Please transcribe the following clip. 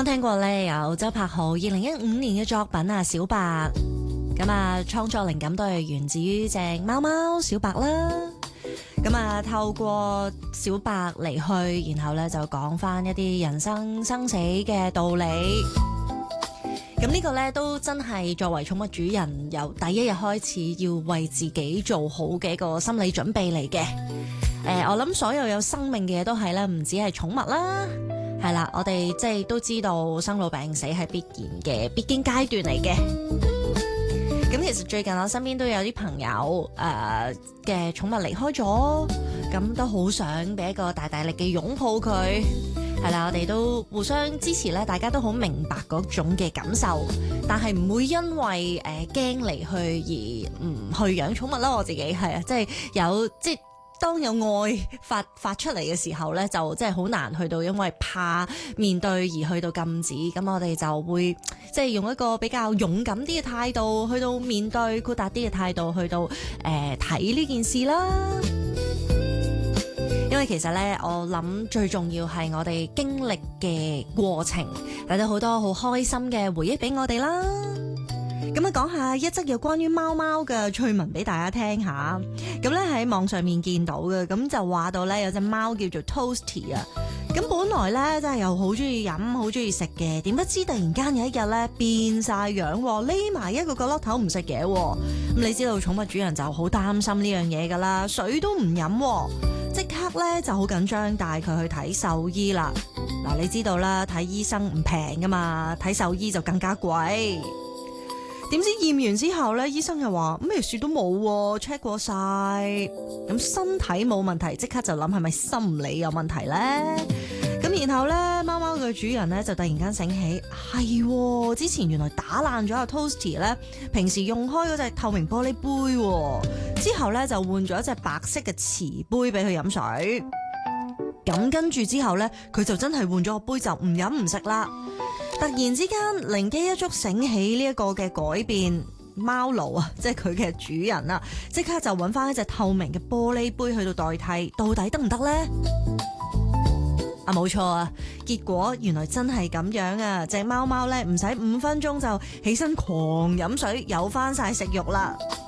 聽過咧，有周柏豪2015年嘅作品啊，小白。咁啊，創作靈感都係源自於隻貓貓小白啦。咁啊，透過小白離去，然後咧就講翻一啲人生生死嘅道理。咁呢個咧都真係作為寵物主人，由第一日開始要為自己做好嘅一個心理準備嚟嘅。我諗所有生命嘅嘢都係啦，唔止係寵物啦，係啦，我哋即係都知道生老病死係必然嘅必經階段嚟嘅。咁其實最近我身邊都有啲朋友嘅寵物離開咗，咁都好想俾一個大大力嘅擁抱佢，係啦，我哋都互相支持咧，大家都好明白嗰種嘅感受，但係唔會因為驚離去而唔去養寵物啦。我自己係啊，即係有即係。當有愛發出嚟嘅時候咧，就即係好難去到，因為怕面對而去到禁止。咁我哋就會即係用一個比較勇敢啲嘅態度去到面對，豁達啲嘅態度去到睇呢件事啦。因為其實咧，我諗最重要係我哋經歷嘅過程，帶到好多好開心嘅回憶俾我哋啦。咁啊，講下一則有關於貓貓嘅趣聞俾大家聽下。咁咧喺網上面見到嘅，咁就話到咧有隻貓叫做 Toasty 啊。咁本來咧真係又好中意飲，好中意食嘅，點不知突然間有一日咧變晒樣，匿埋一個角落頭唔食嘢。咁你知道寵物主人就好擔心呢樣嘢噶啦，水都唔飲，即刻咧就好緊張，帶佢去睇獸醫啦。嗱，你知道啦，睇醫生唔平噶嘛，睇獸醫就更加貴。點知驗完之後咧，醫生又話咩事都冇，check 過晒，咁身體冇問題，即刻就諗係咪心理有問題咧？咁然後咧，貓貓嘅主人咧就突然間醒起，係之前原來打爛咗阿 Toasty 咧，平時用開嗰隻透明玻璃杯，之後咧就換咗一隻白色嘅瓷杯俾佢飲水。咁跟住之後咧，佢就真係換咗個杯，就唔飲唔食啦。突然之間靈機一觸，醒起呢一個嘅改變，貓奴啊，即係佢嘅主人啊，即刻就揾翻一隻透明嘅玻璃杯去到代替，到底得唔得呢？啊，冇錯啊，結果原來真係咁樣啊！隻貓貓咧唔使5分鐘就起身狂飲水，有翻晒食慾啦〜